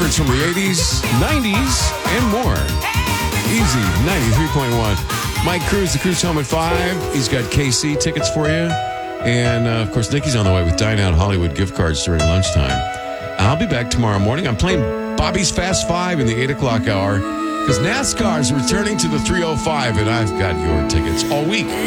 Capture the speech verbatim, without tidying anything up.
favorites from the eighties, nineties, and more. Easy, ninety-three point one. Mike Cruz, the Cruz home at five. He's got K C tickets for you. And, uh, of course, Nikki's on the way with Dine Out Hollywood gift cards during lunchtime. I'll be back tomorrow morning. I'm playing Bobby's Fast Five in the eight o'clock hour because NASCAR is returning to the three oh five, and I've got your tickets all week.